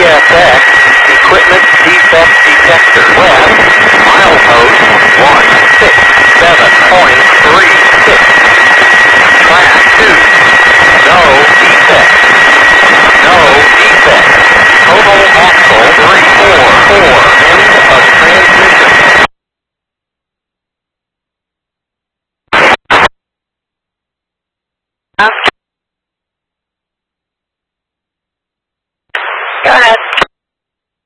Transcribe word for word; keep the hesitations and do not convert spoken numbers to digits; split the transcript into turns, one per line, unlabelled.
S X, Equipment Defect Detector. West, milepost one.